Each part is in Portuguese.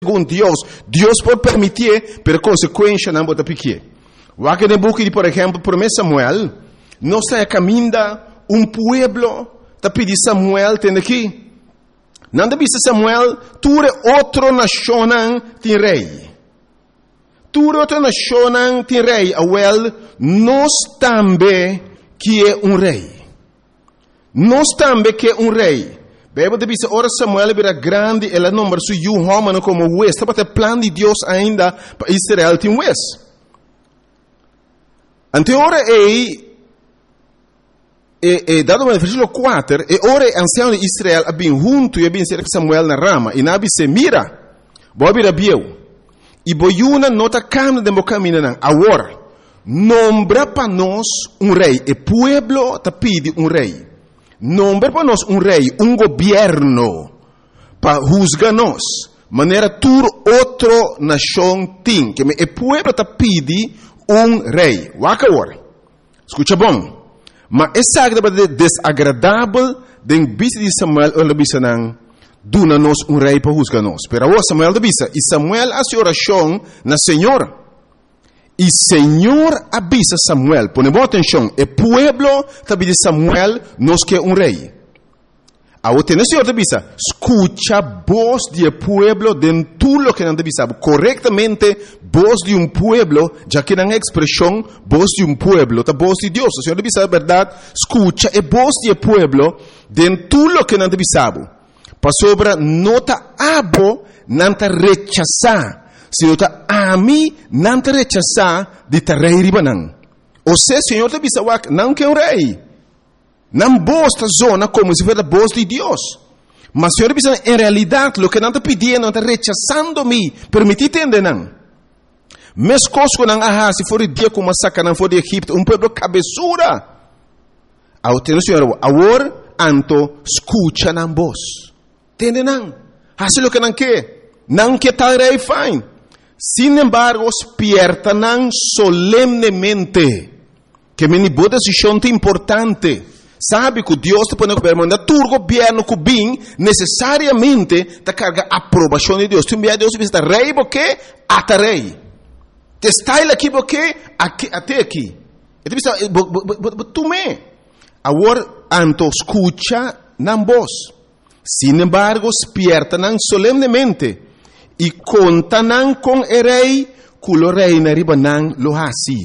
segundo Deus pode permitir, pero consequência não pode pequer. O que no book de, por exemplo, promessa Samuel, nós está caminhando pueblo, está pedindo Samuel, tem aqui. Não está pedindo Samuel, tu é outra nação tem rei. Tu é outra nação tem rei, nós também que é rei. Nós também que é rei. Bíblia diz, ora Samuel era grande, ela número su homem como juez. Estava o plano de Deus ainda para Israel tem juez. Ante ora dado no versículo 4, ora ancião de Israel a bem junto e a bem cerca Samuel na rama. E nabi se mira, boa bira bieu. E boiuna nota câmara de caminho não. Agora, nombra para nós rei. E pueblo te pede rei. Nombra para nós rei, governo, para juzgar-nos. Maneira tur outra nação tem. Que o pueblo te pede rei. Waka agora. Escuta bom. Mas essa é desagradável de bisa de Samuel ou de bisa não. Duna-nos rei para juzgar-nos. Pero agora Samuel de bisa. E Samuel hace oração na Senhora. E Senhor avisa Samuel, ponemos atenção, o pueblo também de Samuel nos quer rei. Agora o Senhor avisa, escucha a voz do pueblo de tudo o que não avisa. Corretamente, voz de pueblo, já que não é expressão, voz de pueblo, a voz de Deus. O Senhor avisa a verdade, escucha a voz do pueblo de tudo o que não avisa. Para sobre nota abo, não te rechazar. Se eu está a mim, não te rechazar de te rei ribanan. Ou seja, Senhor te bisa não que rei. Não bosta zona como se fosse a voz de Deus. Mas Senhor te bisa, em realidade, o que não te pedindo, não te rechazando-me, permitir entender não. Mes coisas não se for dia como saca não for de Egipto, pueblo cabeçura. Ao ter o Senhor, agora, anto, escucha na voz. Entende não? Hace o que não quer. Não quer tal rei fine. Sin embargo, despiertan solemnemente que me boa decisão importante. Sabe que Deus te põe no governo, mas tu governo que bem necessariamente te carga a aprovação de Deus. Tu envia Deus visita rei porque até rei. Te está ele aqui porque até aqui. E tu pensa, tu me. Agora, anto escucha na voz. Sin embargo, despiertan solemnemente. E contanan com o rei, culo rei na ribanan lo hasi.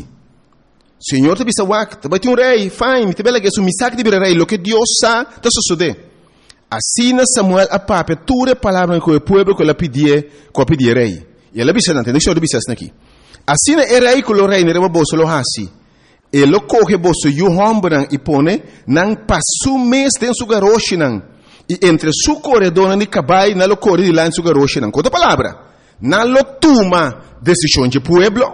Senhor te bisa wak, vai ter rei, fine, te bela que su misak de rei, lo que Deus sa, te sucede. Assim na Samuel a pape, toda palavra que o pueblo que ela pedia rei. E ela bisa nante, deixa eu bisa aqui. Assim na rei culo rei na riba boso lo hasi. Ele coge boso yu hombran e pone nang pasu mes den su garoshinan. E entre su corredor e cabai, não lo corre de lá em sua garocha. Não conta palavra. Não lo toma decisão de pueblo.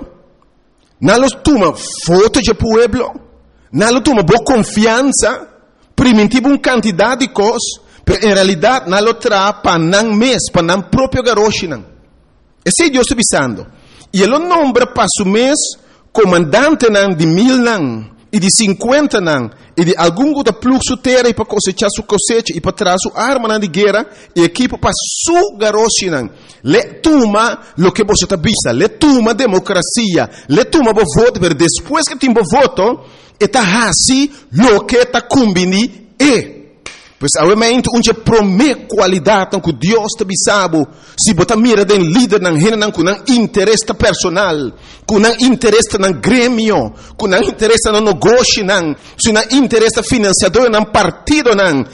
Não lo toma foto de pueblo. Não lo toma boa confiança. Primitivo quantidade de coisas. Mas em realidade, não lo traz para não mês, para não próprio garocha. Esse é Deus está avisando. E ele nombra para su mês comandante de 1000 e de 50 e de algum da fluxo terra e para cosechar sua cosecha e para trazer sua arma de guerra e equipa para sua garocha. Le toma lo que você está vista, le toma democracia, le toma o voto, mas depois que tem o voto, está assim lo que está combinado é. Pois obviamente onde promete qualidade que Deus te bisabo, se botar mira den líder nang hinan com interesse personal, com interesse nang grêmio, com interesse no negócio nang, se não interesse financiador nang partido nang,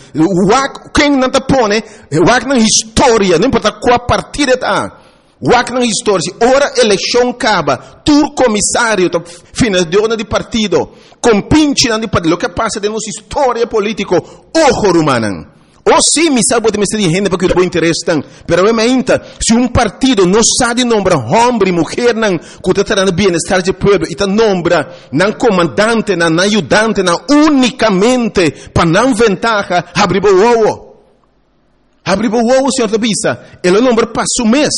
quem não te põe, nang história, não importa qual partido tá. Wak nang história, ora eleição acaba, tu comissário, financiador de partido, compinche de partido, o que passa de nossa história política, ojo rumanan. Ou sim, me sabe de me gente porque o interesse tem, pero obviamente, se partido não sabe nombrar homem e mulher não, que está trazendo bem-estar do povo, e está nombra não comandante, não ajudante, não unicamente para não ventaja, abrir o ovo. Abrir o ovo, senhor da bisa, ele nombra para o mês.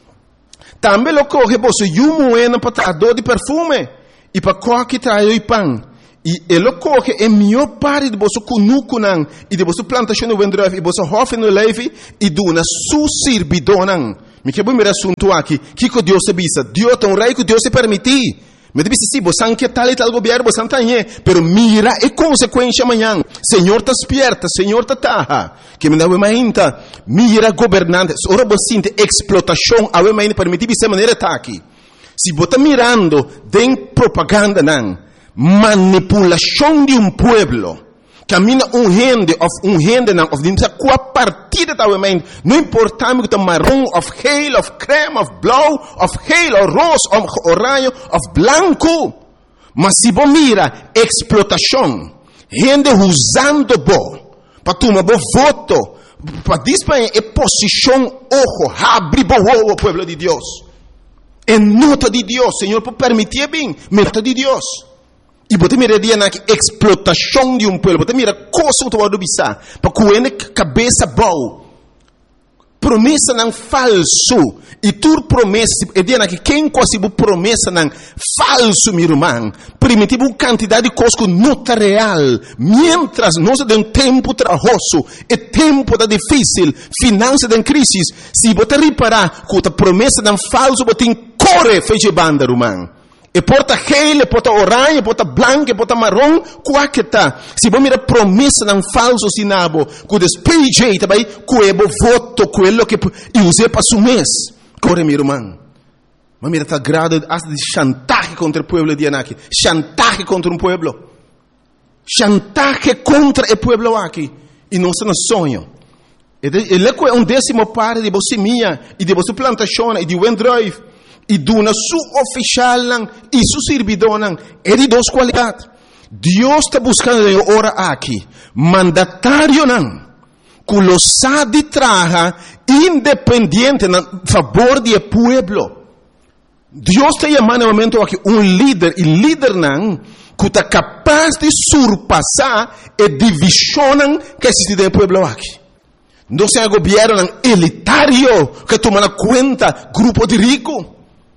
Também lo coge você moeda para trazer de perfume e para coque trazer pão. E ele coge a melhor parte de você cunucunan e de você plantação de vendreve e você hofe no leve e duna su servidor. Me que bom assunto aqui, que Deus se bisa, Deus tem um rei que Deus se permitir. Me disse sim, você não quer tal e tal governo, você não tem, pero mira a consequência amanhã. Senhor está despierta, Senhor está taha. Que me dá uma ainda, mira governantes, ora você tem explotação, a uma ainda permitir dessa maneira tá aqui. Se você está mirando, tem propaganda não, manipulação de pueblo. Camina gente não, of dimsa qua partida da mente. Não importa me que tá marrom, of geel, of creme, of blauw, of geel, of roze, of oranje, of blanco. Mas se você mira explotação, gente usando para tomar voto, para disparar a posição, ojo, abre o pueblo de Deus. É nota de Deus, Senhor, por permitir bem, nota de Deus. E você mira na explotação de pueblo, você mira coisa que você vai bisar, para que cabeça boa. Promessa não falso. E tu promessa, é dia que quem quase promessa não falso, meu irmão. Primitivo quantidade de coisas que não está real. Mientras nós temos tempo trabalhoso, é tempo da difícil, finanças da crise. Se você reparar que a promessa não falso, você corre fecha banda, irmão. E porta gel, e porta orange, e porta branco, e porta marrom, qual que tá? Se você mira promessa não falso sinabo, que despeje também, que é voto, quello que use para su mês. Corre, meu irmão. Mas mira, tá grado de chantaje contra o pueblo de Anaki. Chantaje contra um pueblo. Chantaje contra o pueblo aqui. E não se sonho. Ele é um décimo parte de você minha, e de você plantação, e de Wendrive. E duna su oficial e su servidor é de duas qualidades. Deus está buscando agora aqui mandatário que lo sabe traga independente a favor do pueblo. Deus está chamando no momento aqui líder, e líder que está capaz de surpassar a divisão que existe no pueblo aqui. Não é um governo elitário que toma conta grupo de ricos.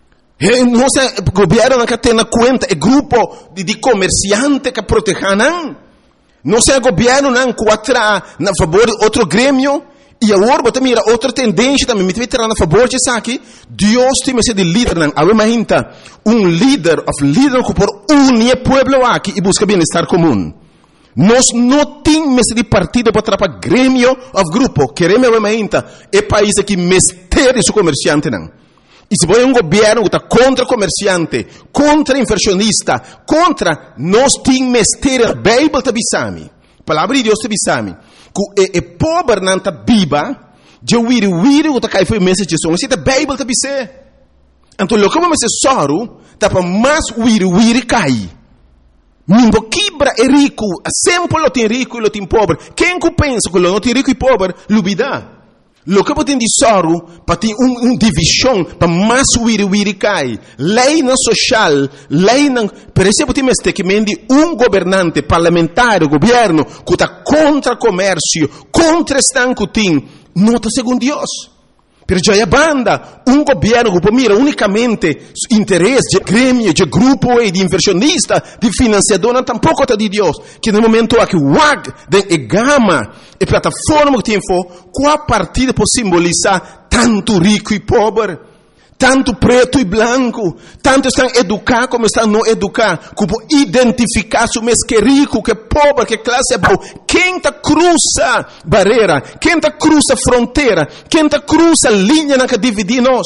Não é o governo que tem na conta, é grupo de comerciantes que protegem. Não é o governo que atrai a favor de outro grêmio. E agora você mira outra tendência também, me vai a favor disso aqui. Deus tem esse de líder, imagina líder que por unir o povo aqui e busca bem-estar comum. Nós não temos esse de partido para atrapalhar grêmio ou grupo. Queremos, imagina, é país que mistério o comerciante, E se você é um governo que está contra comerciante, contra inversionista, contra, nós temos mistério, a Bíblia está bisami. A palavra de Deus está bisami. Que é pobre não está viva, de wiri que está caindo foi mensagem de som. Assim, a Bíblia está bisami. Então, o que vamos dizer soro, está para mais wiri cai. Ninguém quebra é rico, sempre lo tem rico e lo tem pobre. Quem que pensa que lo não tem rico e pobre, lubida. Lo que pode dizer para ter divisão, para mais wiri cai. Lei não social, lei não. Por exemplo, tem que mende governante parlamentar, governo, que está contra comércio, contra estanco tem, não está segundo Deus. Pero já é banda, governo que mira unicamente interesse de grêmio, de grupo e de inversionista, de financiador, não tampouco está de Deus. Que no momento aqui, de gama, e plataforma que tem qual partida pode simbolizar tanto rico e pobre, tanto preto e branco, tanto estão educados como estão não educados, como identificar se mês que é rico, que é pobre, que classe é boa. Quem está cruza barreira, quem está cruza fronteira, quem está cruza linha que divide nós.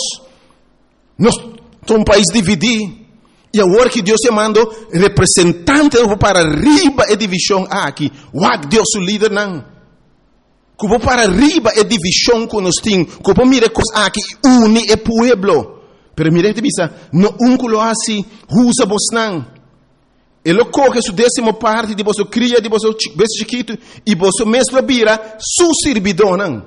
Nós somos um país dividido. E agora que Deus chamando representante para arriba a divisão aqui, Deus o líder não. Como para arriba é divisão que nós temos. Como mira coisas aqui une o pueblo. Pero mira que bisa, no que lo assim, usa vos não. Ele coge sua décima parte de vosso cria, de vosso bebê chiquito, e vosso mesmo vira su servidor não.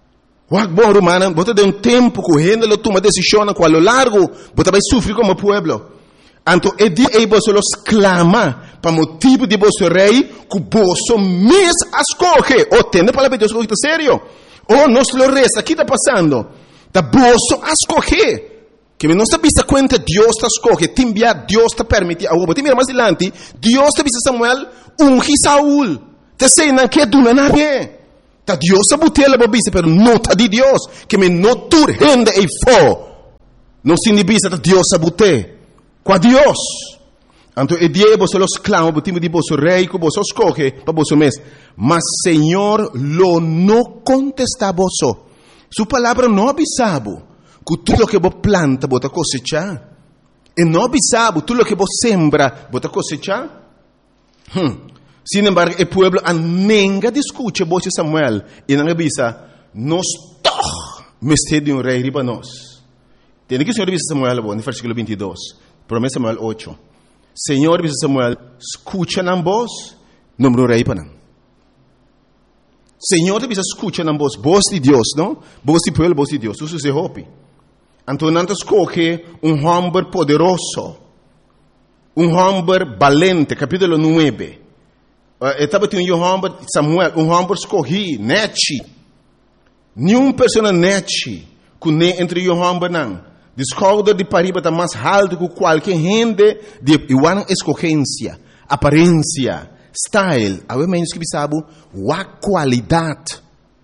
Bom romano, você tem tempo correndo, ele toma decisão a qual largo, você vai sofrer como pueblo. Então, é dia que você clama para motivo de você rei, que você mesmo escolhe. Ou tem a palavra de Deus que está sério. Ou nós lo resta, aqui está passando. Está você escolhe. Que não está vista conta, Deus está escolhe. Te enviar, Deus está permitindo. Agora, você mira mais adiante, Deus está vista Samuel, unge Saúl. Te sei, não quer do nada. Ta Dios sabute la babisa, pero no ta di Dios. Que me no tur hende e fo. No sinibisa ta Dios sabute. Qua Dios. Anto e die boso los clamo, botimo di boso rei, ku boso scoche, pa boso mes. Mas Señor lo no contesta boso. Su palabra no avisabo. Ku tu lo que bo planta, bota cosecha. E no avisabo, tu lo que bo sembra, bota cosecha. Sin embargo, el pueblo anenga discute boche Samuel. E não avisa, nos toch, mestre de rei riba nos. Tem que o Senhor avisa Samuel, no versículo 22. Promessa Samuel 8. Senhor avisa Samuel, escucha nam voz, número rei para nam. Senhor avisa, escucha nam voz de Deus, não? Voz de pueblo, voz de Deus. Isso se hopi. Então, escoge homem poderoso, homem valente, capítulo 9. Estava tendo homem, Samuel, homem escolhi, neti. Nenhuma pessoa neti, que nem entre homem não. Descobre de pariba está mais alto que qualquer gente de igual escolhência, aparência, style. A menos que sabe, a qualidade.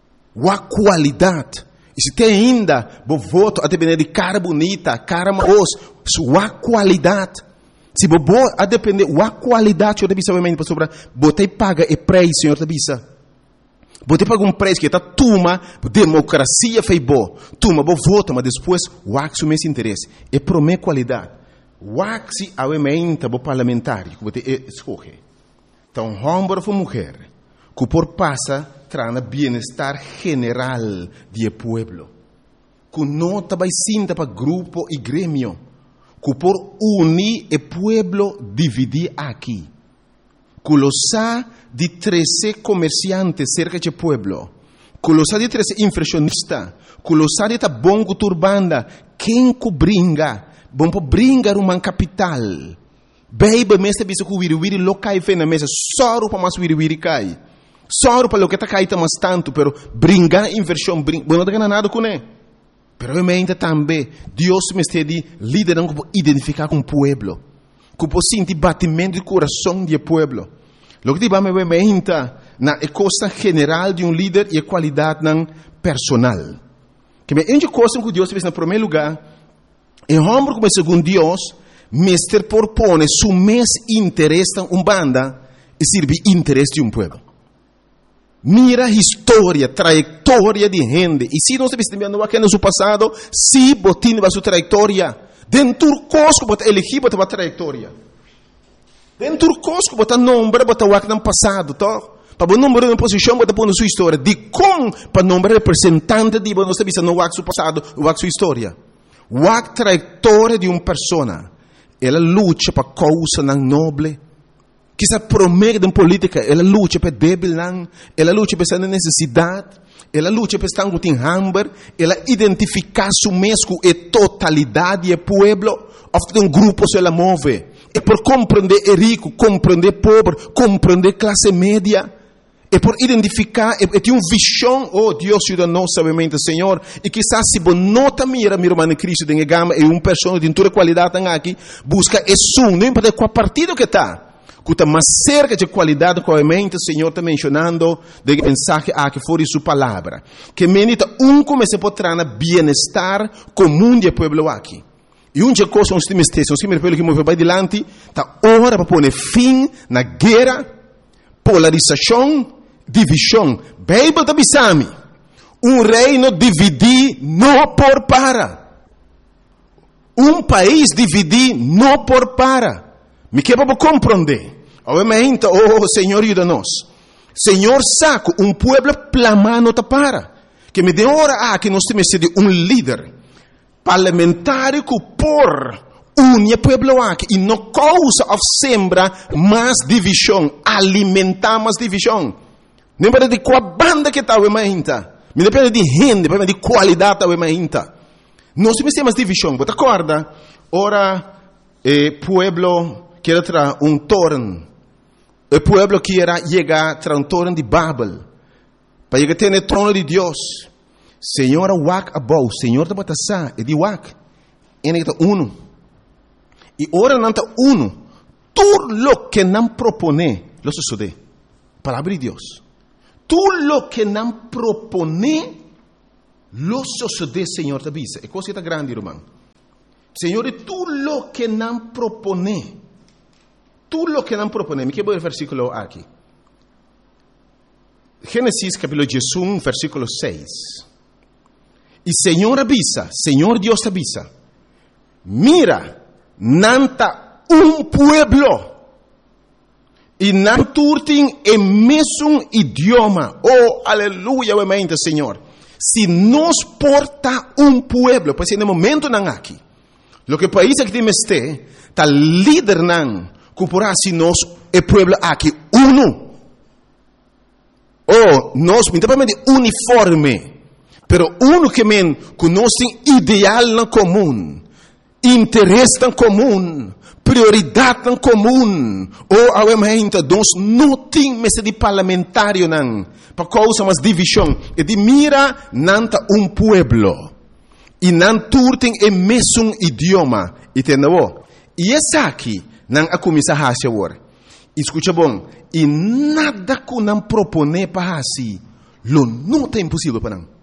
E se tem ainda, bo voto a depender de cara bonita, cara maos, sua qualidade. Se bo a depender da qualidade, eu deve saber para sobre, botei paga e preço, senhor debisa. Botei paga preço que está tuma, democracia fei bo, tuma bo vota, mas depois o mês interesse. E promete qualidade. O se avementa bo parlamentar, que botei escolhe. Então, homem ou mulher, que por passa trana bienestar general do pueblo. Que não vai sinta para grupo e grêmio. Que por unir o pueblo dividir aqui. Que lo sa de 13 comerciantes cerca do pueblo. Que lo sa de 13 inflacionistas. Que lo sa de ta bom turbanda. Quem que bringa? Bom para bringar uma capital. Beiba mestre bisa que wiri lo cai fe na mesa. Soro para mais wiri cai. Soro para lo que está caído mais tanto, pero brincar inversão, não tem nada com ele. Pero realmente também, Deus me está liderando para identificar com o pueblo, para sentir batimento do coração do pueblo. Lo que diba me veimenta na costa general de líder e a qualidade personal. Que me ende coisa que Deus fez no primeiro lugar, é homem como segundo Deus, mestre propõe su mes interesse em banda e serve interesse de pueblo. Mira a história, trajetória de gente. E se não se vendo aqui no seu passado, se botin a sua trajetória, dentro do cosco, bota elegir, bota a trajetória. Dentro do cosco, bota nome, bota o que no passado, tá? Para o número de posição, bota a sua história. De como, para o nome representante de você, você no seu passado, o sua história. O trajetória de uma pessoa. Ela luta para causa nobre. Que se promete em política, ela luta para débil, ela luta para essa necessidade, ela luta para estar com hambre, ela identifica su mesmo e totalidade do pueblo, ofta um grupo se ela move, e por compreender o rico, compreender o pobre, compreender a classe média, e por identificar, e tem uma visão, oh Deus ajuda nós, sabemente, Senhor, e quizás se você nota mira mano Cristo, tem gama, e uma pessoa de toda qualidade aqui, busca isso, não importa qual partido que está, que está mais cerca de qualidade que o Senhor está mencionando de mensagem que for de sua palavra. Que menita comece a trazer bem-estar comum do povo aqui. E uma coisa, uns times textos, que me repelo que me vai adiante, está hora para pôr fim na guerra, polarização, divisão. Bíblia da Bisami. Reino dividir não por para. País dividir não por para. Me quebra para compreender. Obviamente, oh Senhor, ajuda-nos. Senhor, saco, pueblo plamano ta para. Que me dê hora que nós temos de líder parlamentar que por unir pueblo aqui e não causa of sembra mais divisão, alimentar mais divisão. Não depende de qual banda que está, me depende de gente, depende de qualidade está. Nós temos mais divisão, você acorda? Ora, pueblo quer trazer torno. O pueblo quer chegar a torno de Babel. Para chegar a ter o trono de Deus. Senhor, wak abou. Senhor, está batasa. E de wak. Ele está uno. E ora não está uno. Tudo lo que não propone, lo sucede. Palavra de Deus. tú lo que não propone, lo sucede, Senhor, te avisa. É coisa grande, irmão. Senhor, tú lo que não propone. Tú lo que não propone. Me quero ver o versículo aqui. Gênesis capítulo 1, versículo 6. E Senhor avisa, Senhor Deus te avisa. Mira, nanta pueblo. E não turtem em mesmo idioma. Oh, aleluia, obviamente, Senhor. Se nos porta pueblo, pois no momento não aqui. Lo que país que temos está líder não, que por assim nós é pueblo aqui uno. Oh, nós principalmente uniforme, pero uno que men conhece ideal na comum, interesse na comum, prioridade na comum. Oh, obviamente, nós não temos de parlamentário não, para causa mas divisão. E de mira nanta pueblo. E não turtem em mesmo idioma. Entendeu? E essa aqui, não a começar a fazer agora. Escuta bom. E nada que não propone para assim, lo não é impossível para não.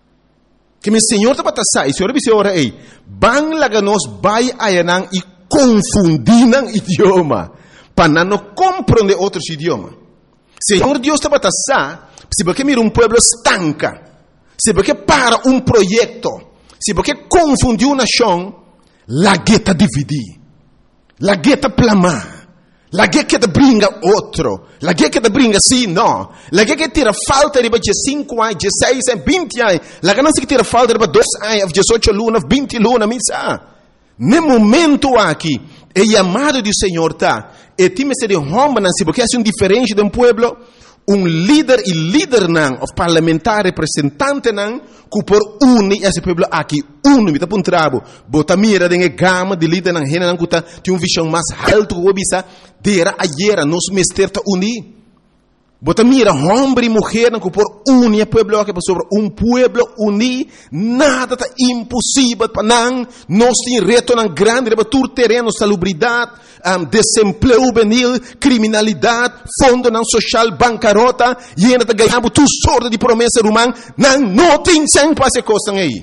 Que meu Senhor está para sair. Senhor disse ora aí, bang laga nós vai ayanang e confundir nang idioma, para não compreender outros idiomas. Senhor Deus está para sair, se porque mira pueblo estanca, se porque para projeto. Se porque confundiu na nação, la gueta dividir, la gueta plamar, la gueta brinca outro, la gueta brinca sim, não, la gueta tira falta de 5 anos, 16 anos, 20 anos, la ganância que tira falta de 2 anos, 18 lunas, 20 lunas, misa. No momento aqui, é chamado do Senhor, tá? E time se de homem, se porque é diferente de pueblo, líder e líder não, o parlamentar representante não, que por unir esse povo aqui, me tá por trabo, bota mira de gama de líder não, rena não, que tem visão mais alto que o bisa, dera ayer, nos mester tá unir. Bota mira, homem e mulher não, que por unir o povo aqui, sobre pueblo unir, nada tá impossível para não, nós tem reto não grande, para tur terreno, salubridade, desemprego juvenil, criminalidade, fundo não social, bancarrota, e ainda está ganhando tu sorte de promessa humana, não tem sem passe coisa aí.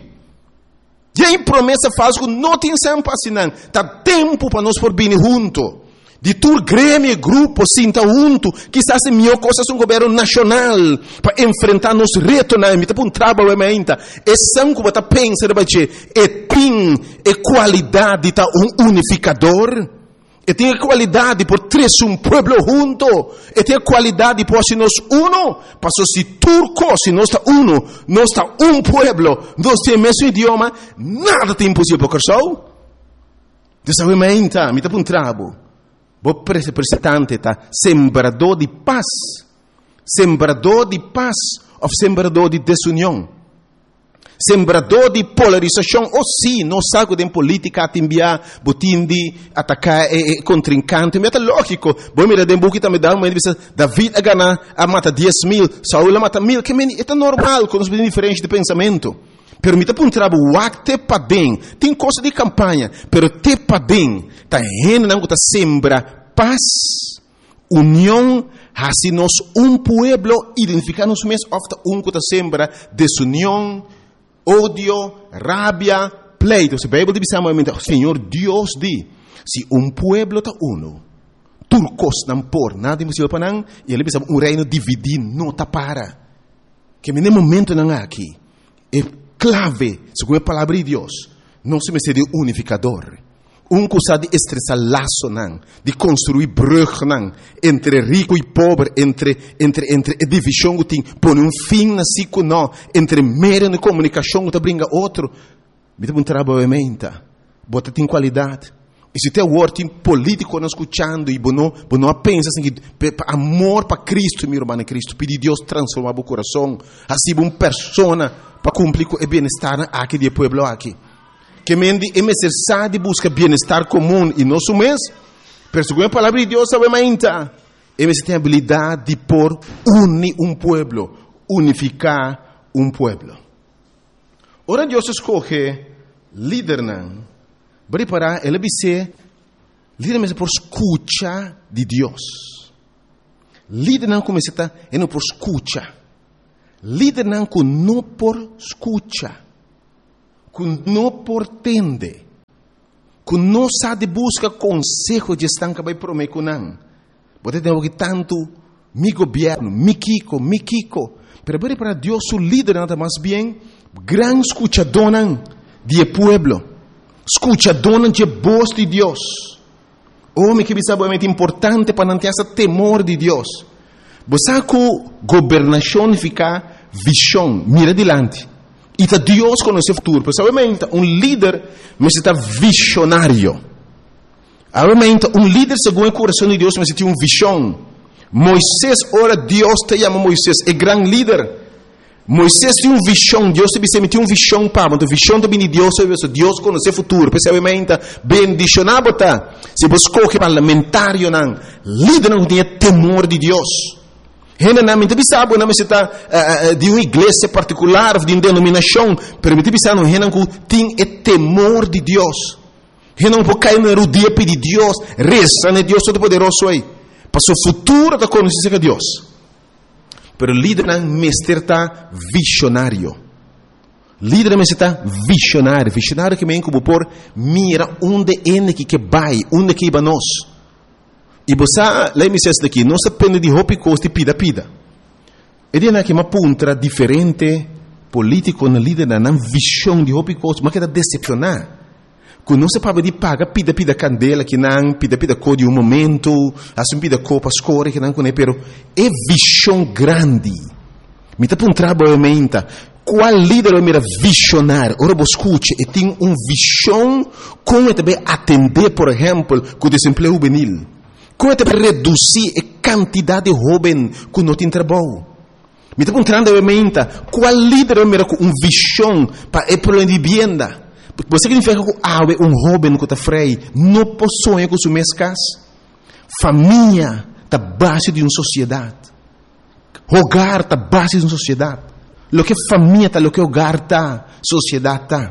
E aí promessa falsa que não tem sem passe não, tá tempo para nós por vir junto. De tur grêmio e grupo sinta junto, quizás é melhor coisa um governo nacional para enfrentar nos retos na emita para trabalho ainda. É sangue que pensa de é tem qualidade tá unificador. E tem qualidade por três pueblo junto. E tem qualidade por se nós uno. Passou se turco, se nós está uno, nós está pueblo, nós temos o mesmo idioma, nada tem impossível para o Dessa ainda, me tá para trabalho. O representante tá sembrador de paz ou sembrador de desunião, sembrador de polarização. Ou sim, não sabe de política a enviar, botim de atacar contrincante, mas é lógico. Bom, mira, de buki também dá uma entrevista, David a ganhar, a mata 10,000, Saúl a mata 1,000, que é normal, com os diferentes de pensamento. Pero me tá para trabalho, te padem, tem coisa de campanha, pero te padem, tá rena não tá sembra paz, união, assim nós pueblo identificar-nos mesmo, ofta que tá sembra desunião, ódio, rabia, pleito. Se a Bíblia diz amamente, Senhor Deus diz, se pueblo tá uno, turcos não por nada impossível para não, e ele diz reino dividido não tá para, que no momento não aqui é clave, segundo a palavra de Deus, não se me de unificador. Que sabe de estressar laço, não, de construir brug, não, entre rico e pobre, entre divisão que tem, põe fim na cico, não, entre meio de comunicação que brinca outro. Me dá trabalho em mente, bota tem qualidade. E se tem word político não escutando e não pensa assim que amor para Cristo, meu irmão Cristo, pedir Deus transformar o coração, assim uma persona para cumprir o bem-estar aqui do povo aqui. Que mendi é necessário buscar bem-estar comum e não mês, pero segundo a palavra de Deus sabe mais é tem a habilidade de por unir pueblo, unificar pueblo. Ora Deus escolhe líder não, preparar ele ser líder mesmo por escuta de Deus. Líder não começa a não por escuta. Líder não que não por escuta, que não por tende, que não sabe buscar consejo de estar que vai prometer com não. Você tem que tanto mi governo, mi Kiko, pero para Deus o líder nada mais bem gran escuchador de pueblo, escuchador de voz de Deus. Homem que é importante para não ter esse temor de Deus. Você que governação fica visão, mira adiante. E tá Deus conhece o futuro. Pessoalmente, líder necessita visionário. Obviamente, líder segundo o coração de Deus necessita visão. Moisés, ora Deus te chama Moisés, é grande líder. Moisés tinha visão, Deus te tinha visão para, mas a visão também de Deus conhece o futuro. Pessoalmente, bendicionado tá. Se você escolhe parlamentário não, líder não tem temor de Deus. Generalmente, sabe, não necessita de uma igreja particular, de uma denominação, permite pensar no que tem temor de Deus. Não pode cair na rodilha pedir Deus, reza, né? Deus Todo-Poderoso aí. Para o futuro da conhecer a Deus. Pero líder não necessita visionário. Líder necessita visionário. Visionário que vem como por mira onde é que vai, onde que vai nós. E você, lá me diz daqui, não se depende de roupa e costa e pida. Ele é que uma ponta diferente político na líder não visão de roupa e costa, mas que está decepcionar. Que não se pode de pagar pida candela que não pida cor de um momento, assim pida cor para escolher que não conhece, pero é visão grande. Me está provavelmente qual líder é mira visionário? Ora você escute, e tem visão como também atender, por exemplo, com o desemprego juvenil. Como também reduzir a quantidade de jovens que não tem trabalho. Me está provavelmente qual líder é mira com visão para o problema de vivienda. Você significa que jovem que está frei não possui com suas casas. Família está base de uma sociedade. Hogar está base de uma sociedade. Lo que família está, lo que hogar está, sociedade está.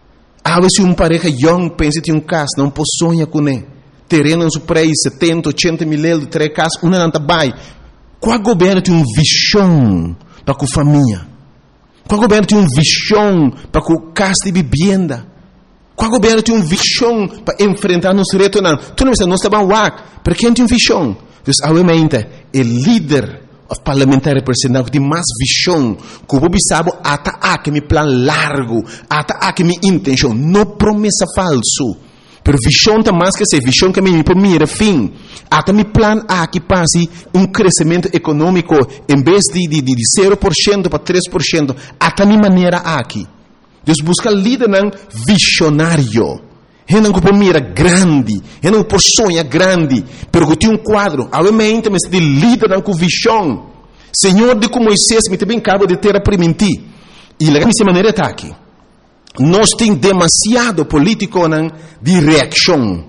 Se uma pareja young pensa em casa, não possui com ele. Terreno em seu preço, 70, 80 mil euros, 3 casas, uma não está bem. Qual governo tem uma visão para a família? Qual governo tem uma visão para a casa de vivienda? Qual governo tem uma visão para enfrentar nos retos? Não, tu não está bem porque quem tem uma visão? Então, obviamente, o líder parlamentar representante que tem mais visão, que o povo sabe, até me plano largo, até me intenção, não promessa falso. Pero visão está mais que ser visão que me mira fim. Até me plano que passe crescimento econômico em vez de 0% para 3%. Até minha maneira aqui. Deus busca líder visionário. Não que mira grande, não por sonha grande, pero que tem quadro. Obviamente, mas de líder com visão. Senhor de como Moisés me também acaba de ter a permitir. E lá minha maneira está aqui. Nós temos demasiado político de reação.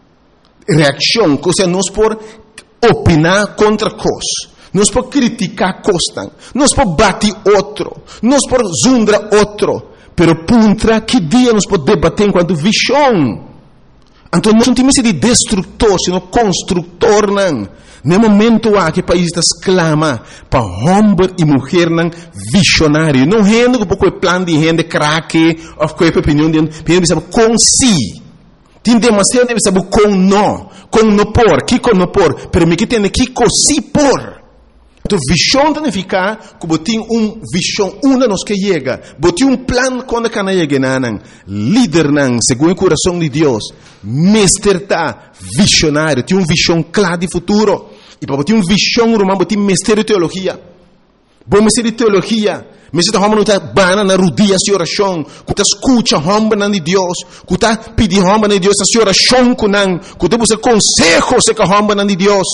Reação, ou seja, nós por opinar contra coisas. Nós por criticar coisas. Nós por bater outro. Nós por zundar outro. Pero puntra que dia nós por debater enquanto visão. Então nós não temos de destrutor, sino construtor. No momento que o país exclama para homem e mulher visionário. Não rende com o plano de rende craque, ou com a opinião de gente, com si. Tem demasiado de saber com não por, que com não por, pero me que tem que com si por. Então visão tem que ficar, como tem visão, uma nos que chega, tem plano quando que não chega não, líder não, segundo o coração de Deus, mestre tá visionário, tem visão clara de futuro. E para ter visão romana, tem mestre de teologia. Bom mestre de teologia, mestre de homem não está bana na rodilha de oração, que está escuta homem de Deus, que está pedindo homem de Deus a oração com não, que está buscando consejo se que homem de Deus.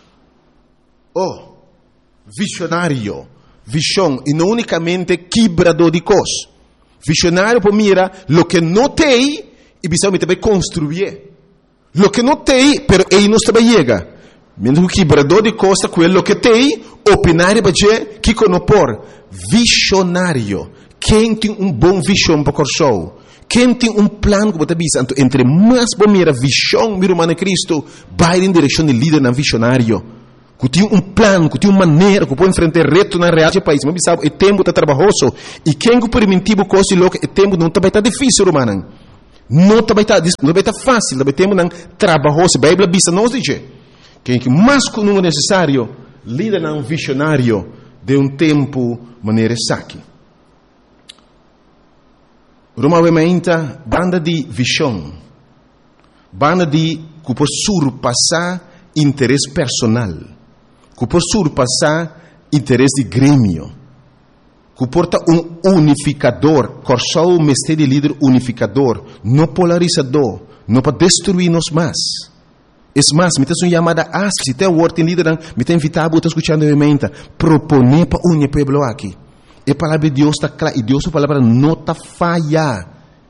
Visionário, visão, e não unicamente quebrador de coisas. Visionário para mira lo que não tem e precisamos também construir. Lo que não tem, pero ele não está chega. Mesmo que quebrador de costa, quello que tem, opinar para dizer que conopor. Visionário. Quem tem bom visão para o show? Quem tem plano que você visa? Entre mais bom mira visão, mira humana Cristo, vai em direção de líder na visionário. que tem plano, que tem maneira, que pode enfrentar reto na realidade do país. Mas sabe, é tempo tá trabalhoso e quem que permitivo coisa louca, é tempo não vai estar difícil, romano. Não vai estar fácil, vai tempo não trabalhoso. A Bíblia diz nós diz que mais que não é necessário, líder não visionário de tempo maneira saque. Roma vementa banda de visão, banda de que por surpassar interesse personal, que por surpassar interesse de grêmio, que porta unificador, corsal o mestre de líder unificador, não polarizador, não para destruir-nos mais. É mais, me tem uma chamada asp, se tem o word em líder, me tem invitado a escutar a vementa, proponer para unir pueblo aqui. E a palavra de Deus está clara, e Deus a palavra não está falha.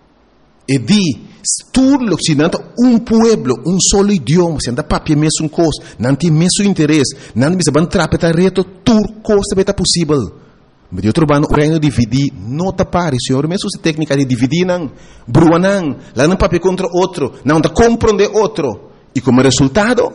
E di, tudo se não está pueblo, solo idioma, se não está papel mesmo coisa, não tem mesmo interesse, não tem mesmo trapeta reto, tudo coisa vai estar possível. Mas de outro lado, o reino dividir, não está pare, senhor, mesmo essa técnica de dividir, não, brua não, lá não papel contra outro, não está compreender outro. E como resultado,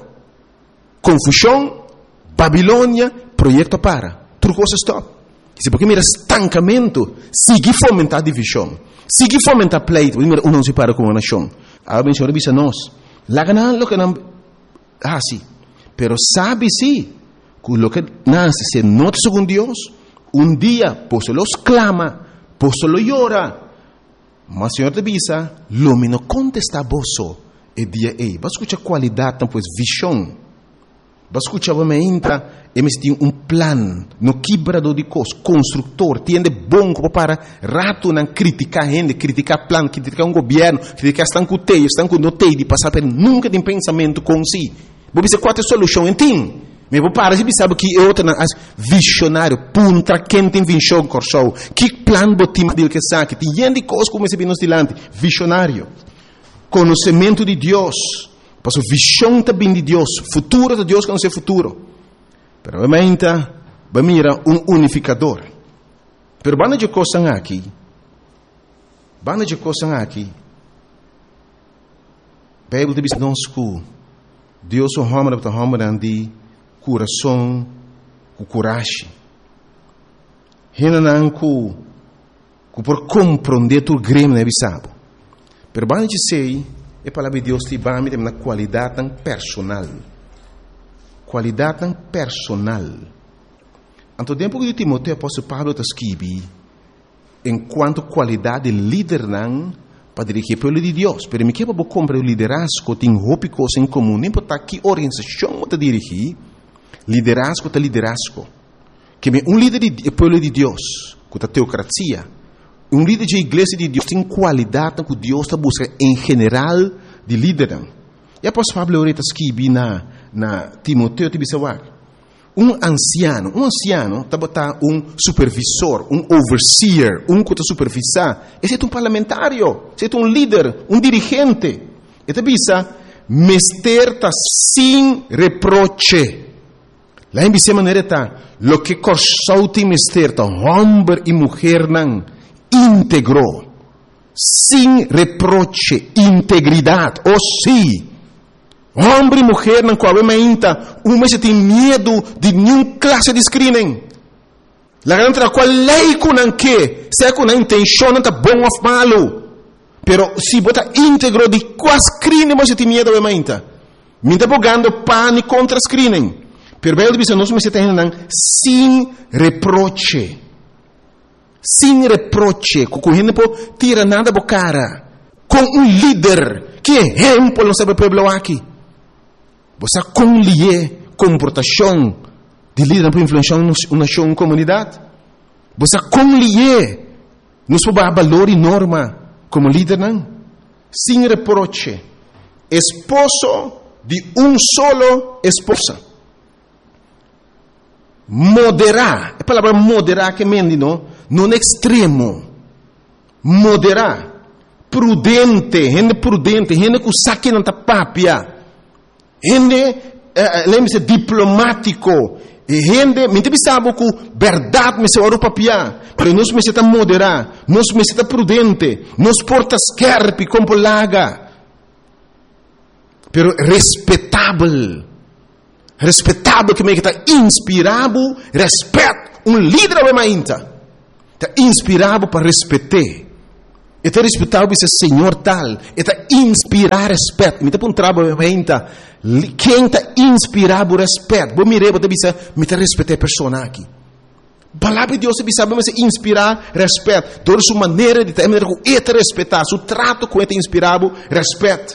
confusão, Babilônia, projeto para, tudo coisa stop. Se porque mira estancamento, seguir fomentar a divisão, seguir fomentar pleito, mira não se para com uma nação. A bem senhor disse nós, lá ganan lo que não, sim, pero sabe sim, que lo que nasce se nota segundo Deus, dia por se los clama, por se lo llora, mas senhor te bisa, lo me no contesta boso, e dia vas escuchar qualidade, pues visão. Vas escuchar, me entra, e me tem plan, no quebrador de coisas, construtor, tiende bom para rato não criticar gente, criticar plan, criticar governo, criticar estão com teio, estão com notei de passar por nunca tem pensamento com si. Vou dizer qual é a solução, entende? Mas vou parar, se sabe que é outra visionário, punta quem tem visão corsou, que plan botim dele que sabe, tem gente coisas como esse nos dilante, visionário, conhecimento de Deus. Porque a visão também de Deus, futuro de Deus que não é futuro. Pero realmente, mira unificador. Pero bana de coisas aqui, Bíblia diz nós que Deus o homem de coração, com coragem. Renan que por compreender tu grêmio não é sabe. Pero bana de sei a palavra de Deus te vai me na qualidade tão personal. Qualidade tão personal. Anto tempo que Timoteo apóstolo Pablo está escrevendo, enquanto qualidade de líder não para dirigir o povo de Deus. Pero me quebra comprar o liderazgo tem roupa coisa em comum. Nem importa que organização está dirigir, liderazgo está liderazgo. Que líder do povo de Deus, com a teocracia, líder de igreja de Deus tem qualidade que Deus está buscando em geral de líder. E após Pablo ahorita escreve na Timoteo te bisawag. Anciano está botar supervisor, overseer, que está supervisar. Esse é parlamentário, esse é líder, dirigente. E te bisa, mester está sem reproche. Lá em bisa maneira está, lo que corsou te mester está, homem e mulher não, íntegro, sem reproche, integridade, sim. Homem e mulher não coabem ainda, se tem medo de nenhuma classe de screening. La garanta qual lei com não que, se com a intenção não está bom ou malo, pero se bota íntegro de qual screening você tem medo ou ainda, me está bogando pânico contra screening. Pero bem diz nós me tem sem reproche. Sem reproche, com a gente não tira nada da cara, com líder que exemplo não sabe o povo aqui. Você conlie comportação de líder para influenciar uma nação, uma comunidade. Você conlie nos valor e norma como líder não. Sem reproche, esposo de solo esposa. Moderar, a palavra moderar que mendi não é extremo. Moderar, prudente, gente que saque não tá papia. Gente, lembre-se, diplomático. Gente, me sabe que verdade me se ora papia. Pero nós me se tá moderar, nós me se tá prudente, nós porta scarpe como laga. Pero respeitável. Respeitável que me está inspirado, respeito. Líder é ainda. Está inspirado para respeitar. Está respeitado para ser Senhor tal. Está inspirar respeito. Me está um trabalho ainda. Quem está inspirado respeito. Vou mirar, vou dizer, me está respeitar a pessoa aqui. Palavra de Deus sabe mas inspirar respeito. Toda sua maneira de ter respeitar, seu trato com ele inspirado respeito.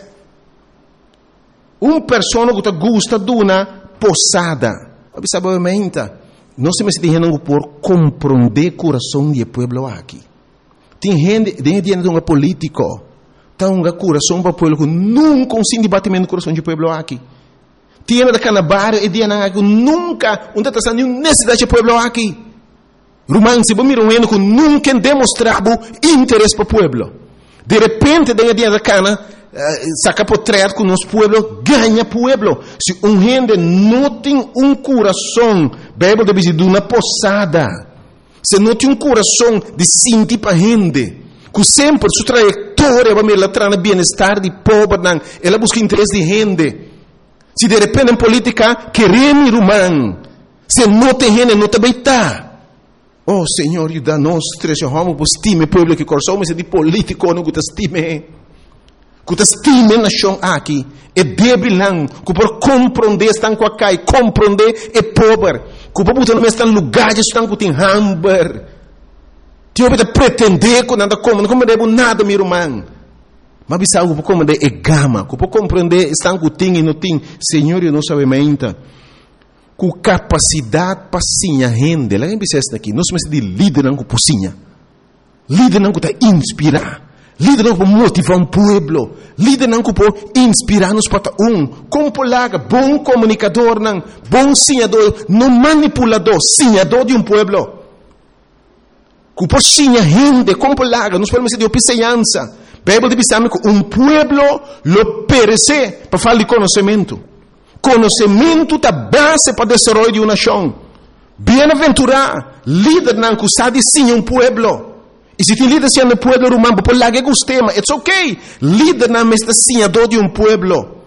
Pessoa que gosta de uma posada. Sabe não se me dizendo por compreender o coração do povo aqui. Tem gente que é um político, tem um coração para o povo que nunca se debatimento no coração do povo aqui. Tem da canabar e dia que nunca não está nenhuma necessidade do povo aqui. Romano, se você mirar que nunca demonstrado interesse para o povo. De repente, tem dia da cana, saca por trás com o nosso povo, ganha povo. Se gente não tem coração, Bíblia diz de uma posada. Se não tem coração de sentir para a gente, que sempre sua trajetória vai me trazer bem-estar de povo, ela busca interesse de gente. Se de repente em política, queremos romano, se não tem gente, não também está. Oh, Senhor, ajuda-nos, trejamos, estime o povo que coração, mas é de político, não te estime. Que te estime a nação aqui. É débil, não. Que por compreender, estão com a cai, compreender é pobre. Que por botar no estão lugares, estão com o hamburger. Tio, para pretender que nada como, não compreende nada, meu irmão. Mas bisa algo para compreender é gama. Que por compreender, estão com o e não tem. Senhor, eu não sabemos ainda. Com capacidade para sinha rende. Lá em Bissés aqui, nós somos de líder não com pocinha. Líder não com tá inspirar. Líder não para motivar um povo. Líder não para inspirar-nos para como polaga, bom comunicador, não, bom sinhador, não manipulador, sinhador de um povo. Que por sinha rende, como polaga, nós podemos ser de opiceança. Bíblia diz que um povo lo perece para falar de conhecimento. Conhecimento da base para o desenvolvimento de uma nação. Bem-aventurado, líder não que sabe sim um povo. E se tem líder sendo um povo romano, por lá que gostema, it's okay. Líder não é senhador de um povo.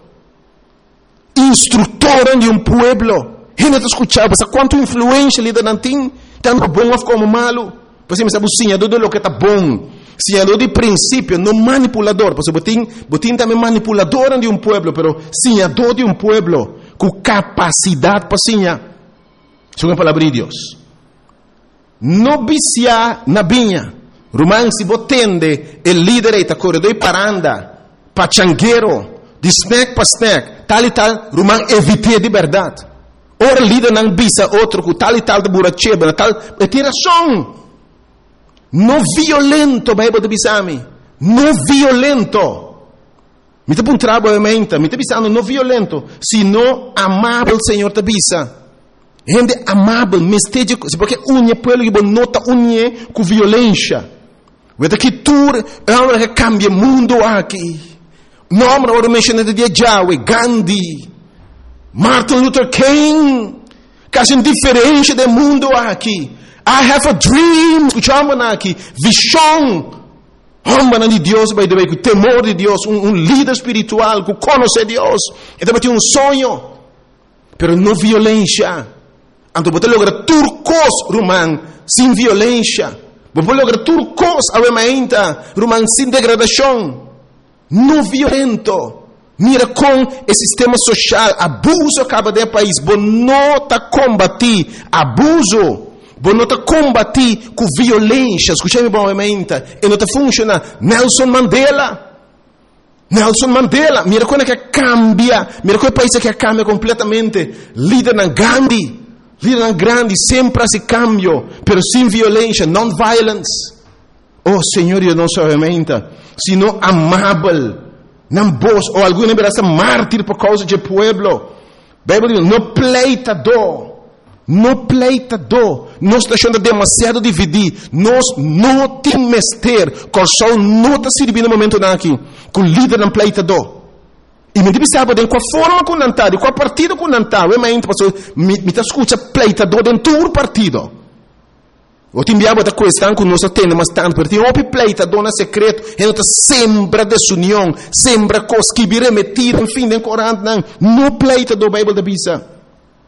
Instrutor de um povo. Gente está escutando, mas quanto influência líder não tem, tanto bom como malo. Você me sabe o senhador de lo que está bom. Senhador de princípio, não manipulador. Porque botim também manipulador de um povo, mas senhador de um povo, com capacidade para senhar. Isso é uma palavra de Deus. Não viciar na binha. Romano, se você tende, o líder está corredor para andar, pachangueiro, de snack para snack, tal e tal, Romano, evite de verdade. Ora, líder não bisa outro, com tal e tal de buracheba, tal, é tiração. Não violento, Bíblia diz a mim. Não violento. Me está apontando a mente. Me está dizendo não violento. Sino amável, Senhor, te bisa. Gente amável, mesteja. Porque unha pueblo que nota unha com violência. Vê que tu é uma que cambia o mundo aqui. Nome agora mencionado de Yahweh, Gandhi, Martin Luther King. Quase indiferente do mundo aqui. I have a dream. Escuchamos aqui. Visão. Homem de Deus, by the way, com temor de Deus. Líder espiritual que conhece Deus. Então, tem sonho. Pero não violência. Então, você logra turcos, romano, sem violência. Você logra turcos, ainda, romano, sem degradação. Não violento. Mira com o sistema social. Abuso acaba de país. Você não está combater abuso. Você não está combater com violência. Escute-me bem, e não está funcionando. Nelson Mandela. Mira como é que cambia. Mira como é o país que cambia completamente. Líder na Gandhi. Líder na grande, sempre se cambio. Pero sem violência, non-violence. Oh, Senhor, eu não sou realmente. Sino amável. Não vos, ou alguma vez mártir por causa do povo. Bíblia diz, não pleitador. Não pleitador. Nós estamos deixando demasiado dividir. Nós não temos mestre. Coração não está servindo no momento aqui. Com o líder não pleitador. E me diz sabe, com a forma que não está, com a partido que não está. Me está escutando pleitador dentro do partido. Eu te enviava da questão que nós temos, mas tanto, porque tem um pleitador na secreto. E não está sempre desunião, sempre coisa que vira metido, enfim, de corante, não pleitador, Bíblia da Bisa.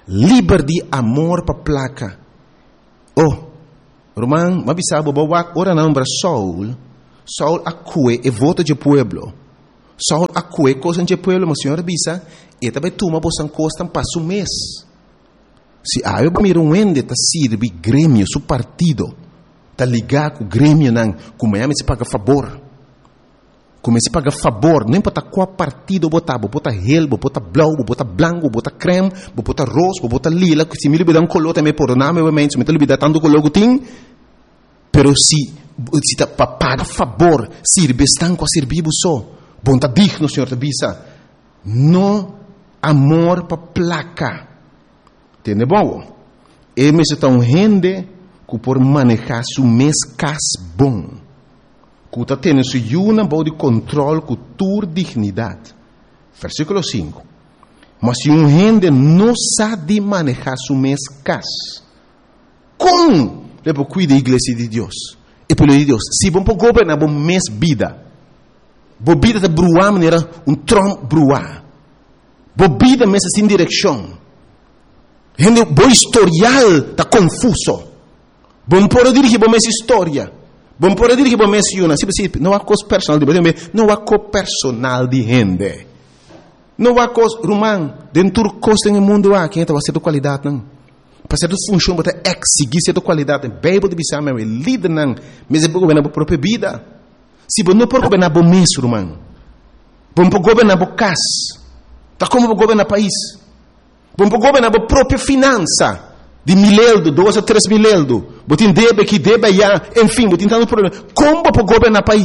Liber de amor para placa. Oh, Roman, mabisabo bawak ora nombra Saul acue e vota de pueblo. Saul acue coisa de pueblo, mas senhora bisa, e também tuma bosan costan passo mês. Se eu miro ende ta sirve grêmio, su partido, ta ligar com o grêmio nan, como se paga favor. Como se paga favor, não importa qual partido botar, bota helbo, bota blau, bota branco, bota creme, bota rosa, bota lila, que se me libera color também por nome, obviamente, se me libera tanto color que tem, pero se ta paga favor, sirve estão com a servir só, bom tá digno, senhor, te bisa, no amor pa placa, entende bom? E me se tá gente que por manejar su mês cas bom, que está tendo su yuna de controle com tua dignidade. Versículo 5. Mas se gente não sabe manejar su mês cas, como le pode cuidar da igreja de Deus? E pelo de Deus, se vão governar bom mês vida, bo vida de bruar maneira Trump bruar, bo vida mês sem direção, gente bo historial tá confuso, bom por dirigir bom mês história. Bom, por dizer que bom menciona, não há coisa personal de não há coisa personal de gente. Não há coisa, Romão, dentro do coisa no mundo há, quem vai ser de qualidade, não. Para ser de função, para exigir ser de qualidade, a Bíblia diz, é líder, não. Mas é para governar a própria vida. Se você não pode governar bom mês, Romão, bom para governar bom casa, tá como para governar país, bom para governar a própria finança. De 1.000 euros, 2 a 3 mil euros, botin debe que debe já, enfim, botin tanto problema. Como para governar o país?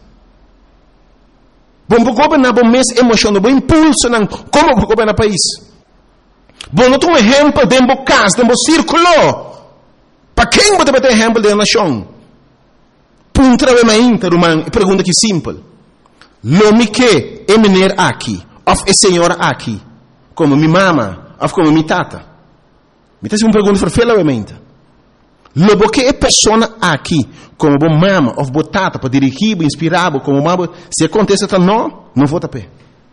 Bom para governar bom mês emocional, bom impulso, não. Como para governar o país? Bom, não tem um exemplo de um casa, de um círculo. Para quem você vai ter exemplo de nação? Punta a minha Romano, pergunta que simples. Lo que é menino aqui, ou é senhora aqui, como minha mama, ou como minha tata? Me está uma pergunta verfelamente. Lobo que é pessoa aqui, como bom mama, ou botata, para dirigir, inspirar, como mama, se acontece, não vou pé.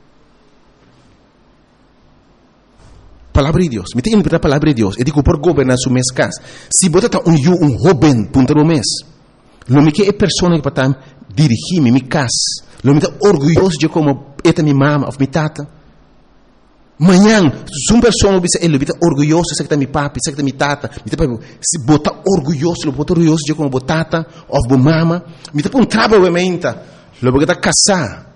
Palavra de Deus. Me tem que a palavra de Deus. Eu digo por governar su mês casa. Se botata um jovem, punta no mês. Lobo que é pessoa que para dirigir minha casa. Lobo me está orgulhoso de como é minha mama, ou minha tata. Manhã, se uma pessoa ele está orgulhoso, sei que está minha papi, sei que está minha tata, se bota orgulhoso de como botata, ou mamma, me está um trabalho obviamente, logo está casar,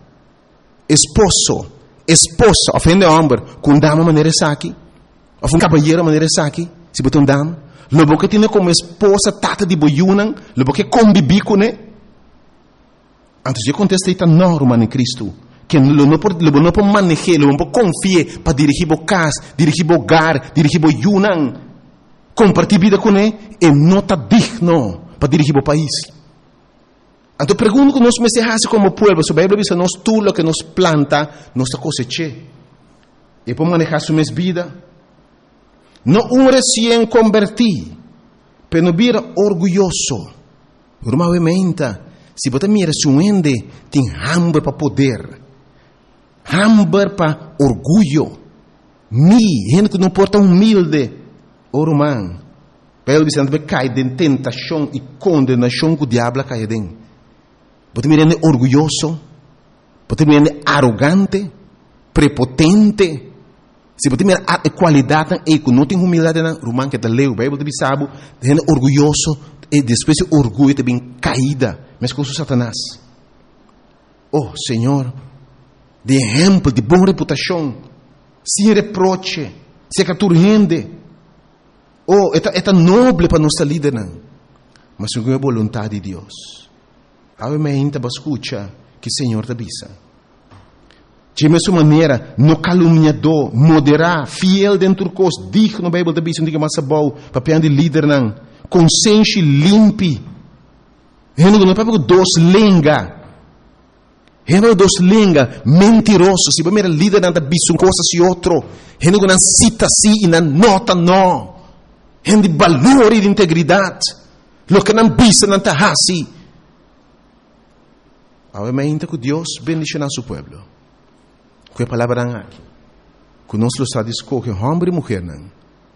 esposa, ofende homem, com dama maneira aqui, ou um cabalheiro maneira aqui, se bota um dama, logo que tem como esposa tata de boiunan, logo que convive com ele, antes de contestar não, Romano em Cristo. Que não pode manejar, não pode confiar para dirigir o casa, dirigir o hogar, dirigir o yunan, compartilhar vida com ele, e não está digno para dirigir o país. Então, pergunto que nós me se como povo, se a Bíblia diz que nós tudo o que nos planta, nós cosecha. E para manejar sua vida, não recém convertido, mas não vira orgulhoso. Normalmente, se você mira se ende, tem hambre para poder. Hambre para orgulho. Gente que não porta humilde. Romano. Pelo Vicente vai cair de tentação e condenação que o diabo cai dentro. Pode me render orgulhoso. Pode me render arrogante. Prepotente. Se você me a qualidade e que não tem humildade, Romano que está leu, a Bíblia sabe, rende orgulhoso e depois o orgulho também caída. Mas com o Satanás. Oh, Senhor. De exemplo, de boa reputação, sem reproche, sem caturrende. Oh, é nobre para nossa líder, mas não é a vontade de Deus. Obviamente, você escuta que o Senhor te avisa. De mesma maneira, no caluniador, moderar, fiel dentro do curso, digno, a Bíblia te avisa, não diga mais bom, papel de líder, consciência limpe. Não é para dois lenga. Gente dos língua mentiroso, se você líder nada bicho coisa se outro, gente não cita si e não nota não, gente de valor e de integridade, lo que não bisa não tá assim. Obviamente que Deus bendicionar seu povo, com a palavra aqui, que nós lo está discorrendo homem e mulher não,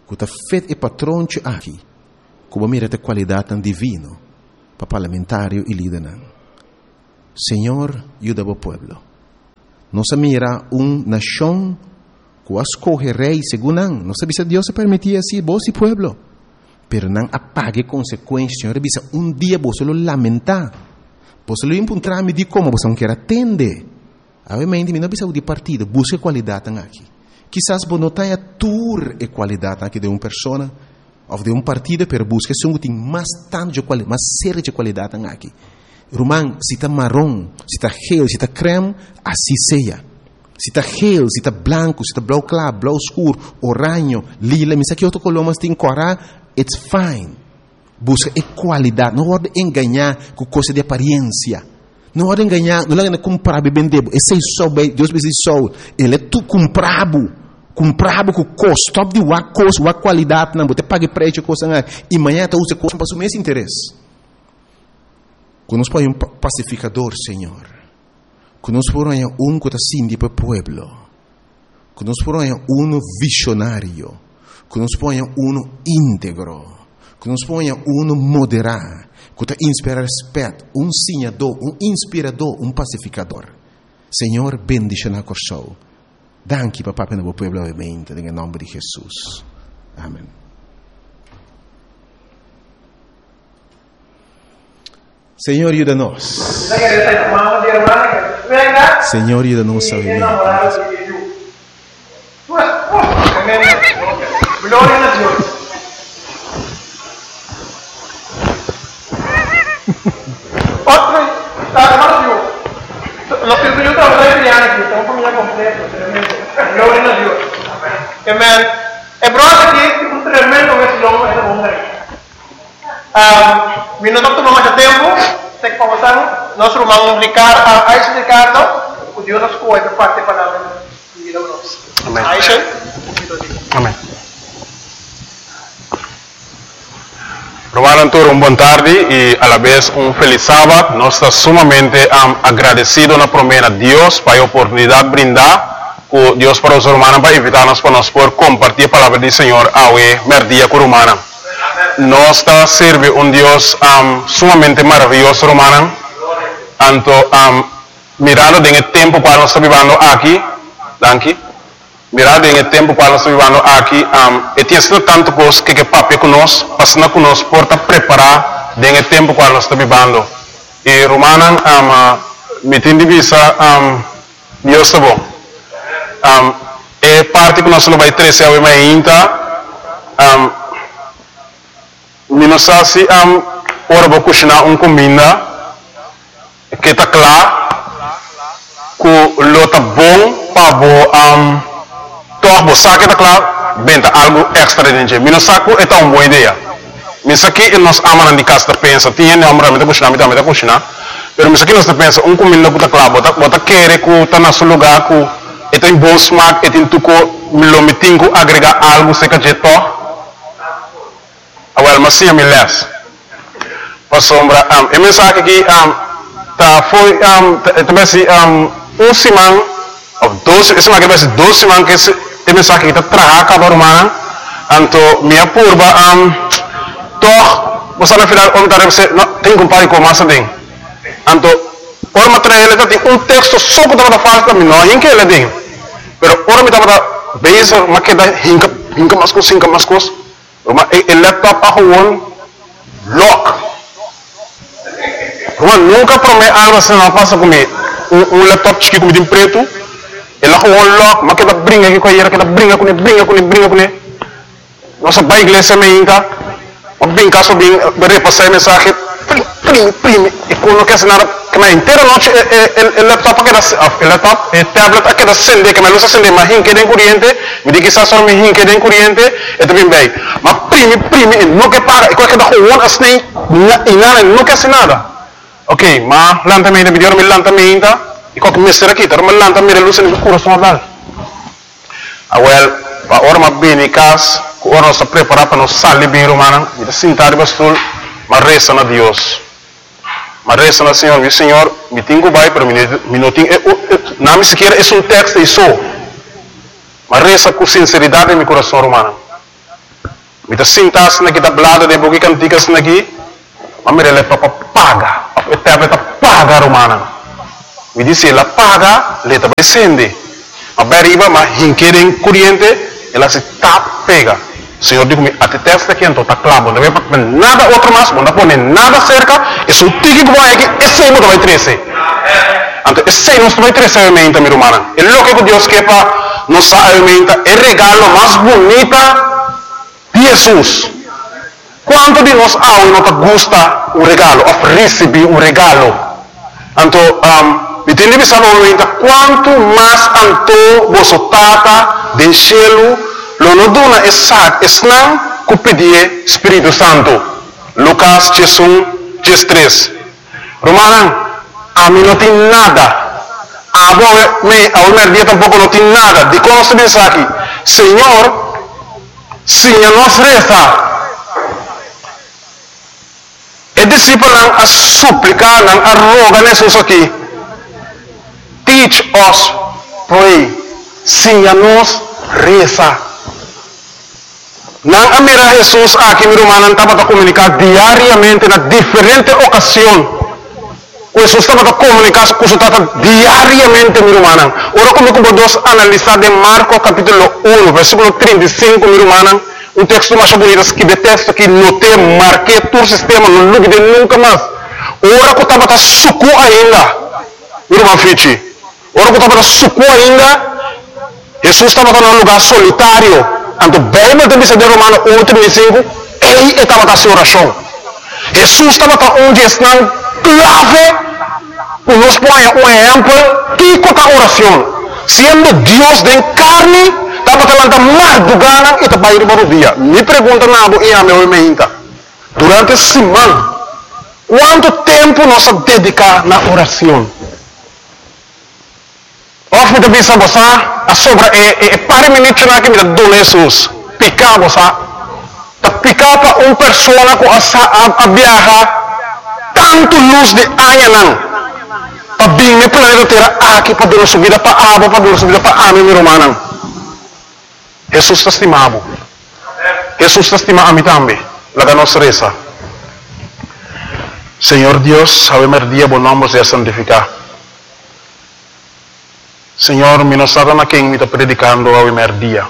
que está feito e patrão aqui, como mira a qualidade tão divino para parlamentário e líder. Senhor, ajuda o povo. Nós mira nação que escolhe rei segundo não sabe se Deus se permitia assim, vos e pueblo. Pero não apague consequências, Senhor, bisa dia você lo lamentar. Você lo encontrar me di como você não quer atender. Obviamente, não bisa de partido, busca qualidade aqui. Quizás você não tenha tour e qualidade aqui de uma pessoa ou de um partido, pero busca um tem mais tanto de qualidade, mais sério de qualidade aqui. Román, se está marrom, se está gel, se está creme, assim seja. Se está gel, se está branco, se está blau claro, blau escuro, oranho, lila, mas aqui outro color, mas tem cora, it's fine. Busca qualidade, não pode enganar com coisa de aparência. Não pode enganar, não pode comprar bem debo. Esse é só, Deus me diz só, ele é tu comprado com custo, de uma coisa, uma qualidade, não, você paga preço, coisa, e amanhã tu usa coisa para o mesmo interesse. Quando nós põe pacificador, Senhor, quando nós põe que está sindi para o povo, quando nós põe visionário, quando nós põe íntegro, quando nós põe moderado, que está inspira respeito, sinhador, inspirador, pacificador. Senhor, bendice na coração. Danke, papá, para o povo, obviamente, em nome de Jesus. Amém. Senhor, ajuda-nos. Senhor, ajuda-nos a viver. Glória a Deus. Outro, agora Deus. Nós temos que trabalhar em aqui, então a família completa. Glória a Deus. Amém. É brother aqui, tremendo esse nome é bom aí. Vindo do mais tempo, sei que passamos, nosso irmão Ricardo, Aisha Ricardo, o Deus nos cuida para parte da palavra de vida nossa. Amém. Aisha. Amém. Romano, boa tarde e a la vez feliz sábado. Nós estamos sumamente agradecidos na promessa de Deus para a oportunidade brindar com Deus para os romanos para invitar-nos para nós poder compartilhar a palavra do Senhor ao merdia com romana. Nós está serve Deus sumamente maravilhoso, romana. Tanto mirando em tempo para nós estar vivendo aqui, danke. Mirando em tempo para nós estar vivendo aqui, e tem sido tanto coisa que papi conosco, passando conosco, porta preparar em tempo para nós estar vivendo. E romana, me tem de vista, Deus está bom. É parte que nós não vai trazer ao ainda. Não sei se ora vou cozinhar comida que está claro que lo está bom para toch sabe que está claro benta algo extra dentro. Não sei que é uma boa ideia. Mas aqui nós amamos de casa pensa tinha não amamos de cozinhar, mas cozinhar. Mas aqui nós pensa comida que está claro, bota querer que está no seu lugar que tem bom smaak, tem tudo lo metinho agregar algo se que je Well, mas sim, me les. Para sombra, a mensagem aqui tá foi também se semana ou 12, essa aqui vai ser 12 semanas que a mensagem que está trabalhando cada romana, então minha curva toch você na final onde tá você tem compare com massa tem. Então ora material ele tem texto só que tá fácil também não, em que ele tem. Pero ora me tá base mas que dá hinka mas coisa el laptop a gewoon lock. Gewoon nunca promete algo se não passa comigo. Laptop chique como de preto. Ele a gewoon lock, mas que dá brinca aqui com ele, que dá brinca com ele. Nossa pai igreja me inca. O brinca só bem repassar mensagem. Prime. E quando não quer nada, que na inteira noite el laptop que dá laptop, tablet que dá acender, que me luz acender, mas hinque de corriente, me diz que só me hinque de corriente, é também bem. Mas prime, não quer pagar, e qualquer da gewoon assim, e nada, não quer nada. Ok, mas lantamento, me deu lantamento, e qualquer mestre aqui, tá, mas lantamento luz no coração dal. Well, para hora mas bem em casa, hora nós está preparado para nós sair bem romana, e sentar de bastul, mas resta na Deus. Mas resta na Senhor, meu Senhor, me tenho vai para minutinho, não me sequer é texto e só. Mas resta com sinceridade em meu coração romano. Mita sintas na kita blada de bugi canticas na gi, mamire le papa paga, eta paga romana. Mi dice la paga le ta descende. Aberiba ma hinkering corriente, ela se tap pega. Senhor digo me ate testa que então tá clavo, não vai para nada outro mais, não pone nada cerca, e se o tiki que vai aqui, esse não vai crescer. Então esse não vai crescer a mente mi romana. E lo que Deus quer para nos alimenta é regalo mais bonita de Jesus. Quanto de nós não te gusta um regalo, of receber um regalo. Então, entende que quanto mais anto você tata de cielo, lo no duna esnan que pedir Espírito Santo. Lucas 3. Romana, a mim não tem nada. A minha dia tampoco não tem nada. De como se diz aqui, Senhor, se nos reza, e discípulos a suplicar, a rogar Jesus aqui, teach us, pray, se nos reza. Não amira Jesus aqui, meu irmão, estava a comunicar diariamente na diferente ocasião. Jesus estava a comunicar com o Tata diariamente, meu irmão. Ora, como vamos analisar de Marcos capítulo 1, versículo 35, meu irmão, um texto mais bonito que de texto que notei, marquei todo o sistema, não lugue de nunca mais. Ora, que estava a sucu ainda, meu irmão Fichi. Ora, que estava a sucu ainda, Jesus estava num lugar solitário. Então, bem, mas também se de Romano 1:35, ele estava a sua oração. Jesus estava onde está clave, nos põe um exemplo, que a oração. Sendo Deus de carne, estava a levantar mais do gana e estava a ir para o dia. Me pergunta nada e a meu meinta. Durante a semana, quanto tempo nós dedicamos na oração? Of também sabe a sobra é para minutos na que me dá Jesus. Picar você, tá picar para uma pessoa que a viajar tanto luz de anha não. Para bem me planeta terá aqui para dar subida para água, para dar subida para ame meu irmão. Jesus está estimado. Jesus está estimado a mim também. La que nos reza. Senhor Deus, sabemos dia bom nome seja santificado. Senhor, me não sabe na quem me está predicando ao primeiro dia.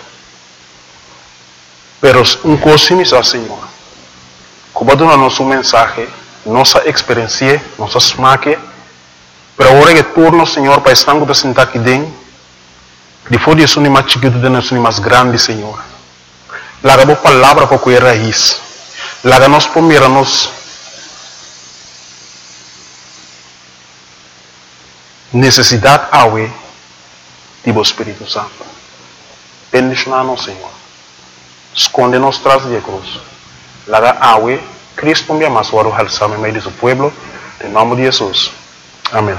Pero um coisa me diz, Senhor, como dá nosso mensagem, nossa experiência, nossa smaque, pero agora que turno, Senhor, para estar com sentar aqui dentro, depois de isso nem mais chiquito, de nós nem mais grande, Senhor. Larga a palavra para cuidar raiz. Larga nós para mirar-nos necessidade awe do Espírito Santo. Bendicionar-nos, Senhor. Esconde-nos tras de cruz. Laga awe, Cristo me ama, suaro halsame meio de seu pueblo, em nome de Jesus. Amém.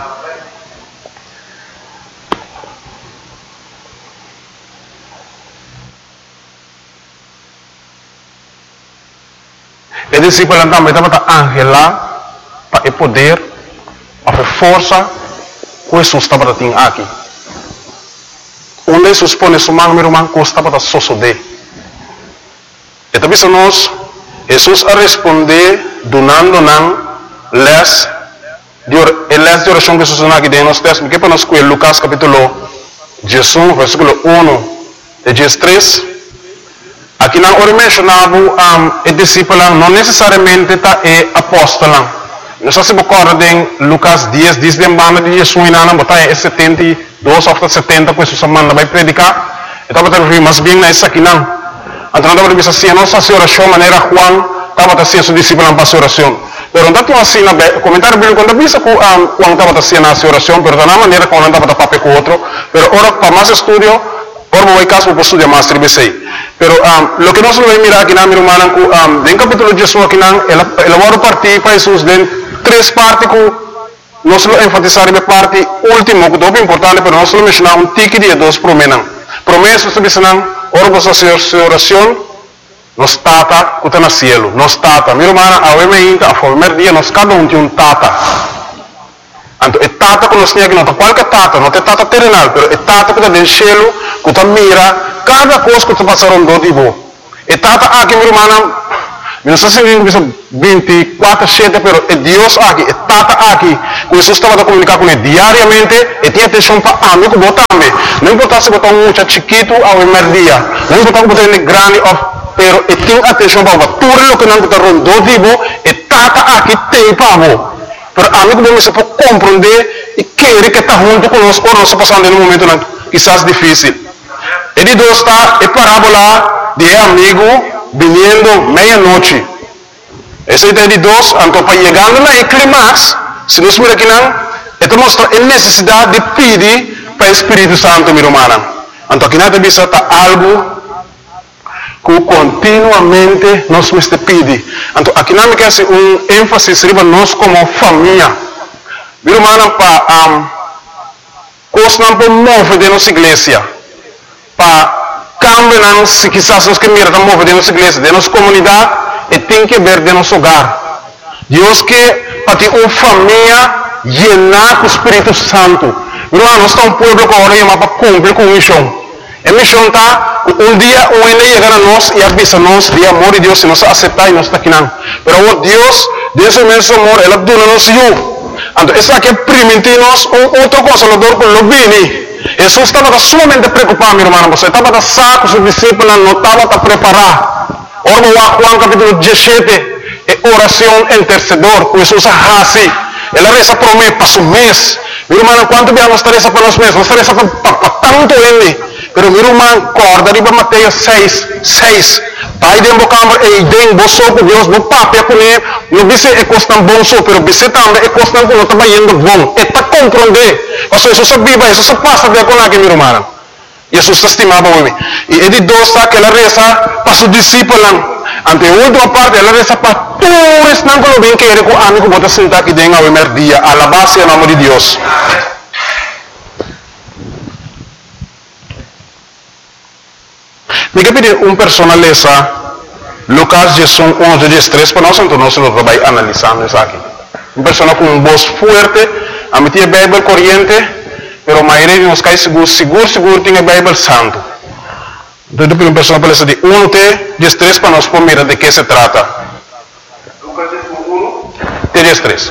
E discípulo também estava angela para poder, para força, que Jesus estava tendo aqui. Onde Jesus põe sua mão, meu irmão, que estava a sosodé. E também nós, Jesus a responder, donando les de oração que Jesus não aqui dentro, nós temos que para nós com Lucas capítulo 18, versículo 1 e 13. Aqui não ora mencionava o discípulo, não necessariamente é apóstolo. Nós se recordem Lucas 10, diz de banda de Jesus na batalha 72 ou 70 que Jesus manda vai predicar. Então vai ter mais bem nessa aqui não. Então não vai ser nossa oração maneira Juan estava assim seu discípulo para sua oração. Pero não está assim na comentário bíblico quando visa que Juan estava assim na sua oração, pero da maneira como não estava papel com outro. Pero ora para mais estudio, ora vai caso para estudar mais tribesei. Pero lo que nós vamos mirar aqui na minha irmã, em capítulo de Jesus aqui não, ela vai partir para Jesus de três partes que nós vamos enfatizar a parte última, que é muito importante, mas nós vamos mencionar um tique de dois promessas. Promessas que dizem, ora você sua oração, nos tata que está no cielo, nos tata. Minha irmã, a primeiro dia, nós cada tem um tata. Então, é tata que nós temos aqui, não é qualquer tata, não é tata terrenal, mas é tata que está no cielo, que está mira cada coisa que está passando do tipo. E tata aqui, meu irmão, não sei se 24/7, pero é Deus aqui, é tata aqui. Jesus estava a comunicar com ele diariamente e tinha atenção para amigo também. Não importa se botar um chiquito ou um dia, não importa botar ele grande, pero e tinha atenção para tudo o que não está rondando vivo, e tata aqui tem para você. Pero amigo bom, você pode compreender e querer que está junto conosco, ou nós passando em um momento quizás difícil. Ele Deus está é parábola de amigo vindo meia-noite. Essa ideia de Deus, então para chegando lá em clímax, se nós miramos aqui não, então mostra a necessidade de pedir para o Espírito Santo, meu irmão. Então aqui nada disso está algo que continuamente nós temos que pedir. Então aqui não me quer ênfase sobre nós como família. Meu irmão, para coisa não pode mover de nossa igreja, para cambiar, se quizás nós que miramos mover de nossa igreja, de nossa comunidade, e tem que ver de nosso hogar. Deus que para ter uma família llenar com o Espírito Santo. Meu irmão, nós estamos um povo que agora para cumprir com a missão. A missão está, um dia o ele chegar a nós e avisa nós de amor de Deus, se nós aceitar e nós está aqui não. Mas Deus, Deus é imenso amor, Ele abdula nos eu. Então, esse aqui é permitir-nos outro consolador com o Lobini. Jesus estava sumamente preocupado, meu irmão. Você estava saco, seus discípulos não estavam preparados. Ora, Juan capítulo 17, é oração intercedor. Jesus assim. Ele reza por mim, para o mês. Meu irmão, quanto bem nós reza para nós mesmos? Nós reza para tanto ele. Pero meu irmão, corda riba Mateus 6. Pai de embocambre e idem boso com Deus, no papel com ele, no vice é costan bom so, pero vice também é costan com o trabalhando bom. É para compreender. Porque Jesus viva, Jesus passa de com aqui, meu irmão. Jesus estimava o homem. E ele dosa que ela reza para seus discípulos. Ante a última parte, ela reza para todos não que bem que ele com amigo bota sentar aqui dentro ao primeiro dia. Alabar-se o nome de Deus. Me quer pedir uma personaleza, Lucas 11:3, para nós, então nós vamos analisando isso aqui. Uma pessoa com uma voz forte, a mim tinha Bíblia corrente, pero a maioria de nós cai seguro tem a Bíblia santo. Então, uma pessoa para de 1:3 para nós mirar de que se trata. Lucas 10:3.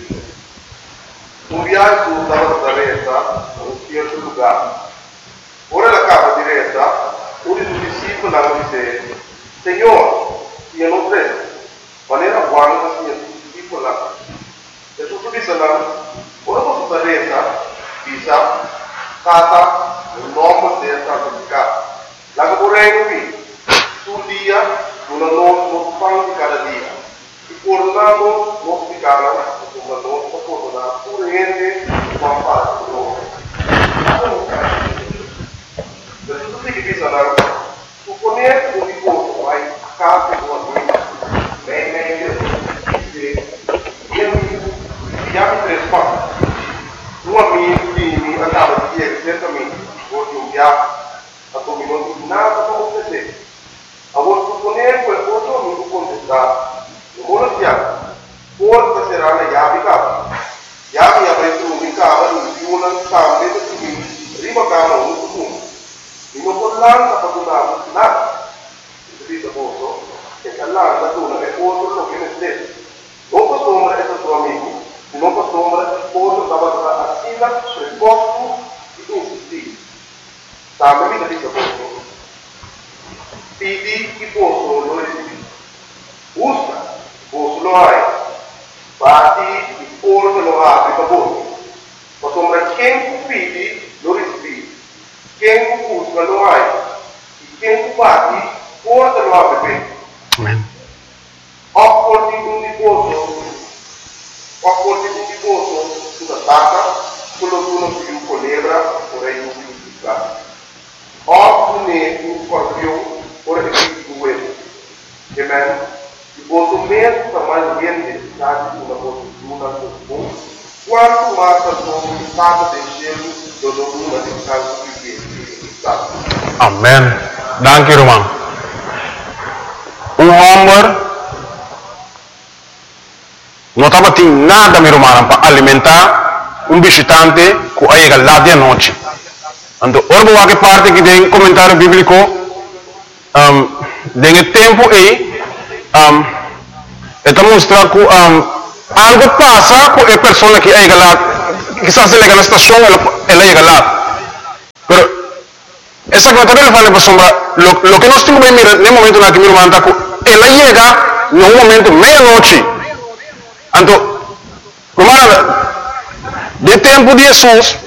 Un viaggio dalla Nazareta a un certo lugar. Ora la capa diretta, uno dei discepoli disse: Signore, io non credo, ma era buono che sia discepolo. E tu disse là, ora posso Nazareta, bisa, kata, un nome del santificato. La che vorrei qui, sul dia, una non fanno di cada dia. E tornando, non spiegare, come non tornare, pure niente, ma fare loro. Per tutti che bisogna, supponere un ricordo, vai a casa con la vita, meglio, chiami tre spazi. Un amico di andava di ieri, certamente, oggi un viaggio, a come non di nada come te. A voi supponere quel cosa non contestato. Non vuole chiaro. Forse sarà la chiave cava. Chiave avrete un cava, in una cava, prima cava un punto. In un collante ha fatto nada. Si dice posto, che all'anno tu non è posto lo che ne stesso. Non posso è il tuo amico, non posso è posto stava a sila, risposto e insistito. Sta mi dice posto. Pidi che posso lo resipi. Usa, posso lo hai. Bati e forse lo apri per voi. Ma sembra quem pidi lo resipi. Quem usa lo hai. E quem bati forse lo apri bene. Amen. Opporti un tifoso sulla tacca, quello che uno più colebra, vorrei un più piccato. Oppure un scorpione, ora è più uomo. Amen. Il voto meno sta mai niente, stati una voce giuna con voi. Quanto massa sono il stato del cielo, dove una di caso più che Amen. Danke, Roman. Um homem não estava tendo nada, meu irmão, para alimentar um visitante que chega lá de noite. Então, ora, que parte que tem comentário bíblico, en el tiempo ahí, está mostrando que algo pasa con la persona que llega lá, quizás se llega a la estación, ella llega lá. Pero esa comentario le fala sombra, lo que nós temos que mirar en el momento en el que mi hermano está, ella llega en un momento medianoche. Entonces, de tiempo de Jesús,